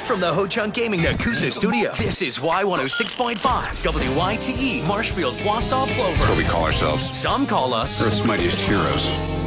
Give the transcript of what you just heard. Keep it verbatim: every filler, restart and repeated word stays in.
From the Ho-Chunk Gaming Nakusa studio, this is Y one oh six point five, W Y T E, Marshfield, Wausau, Plover. That's what we call ourselves. Some call us Earth's mightiest heroes.